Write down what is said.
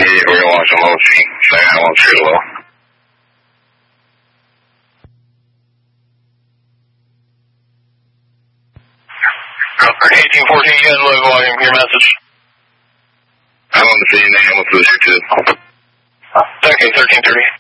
we're going to watch them low feet. Say I want to low. 1814, you had low volume, your message. I want to see your name, what's the 2? Okay, 1330.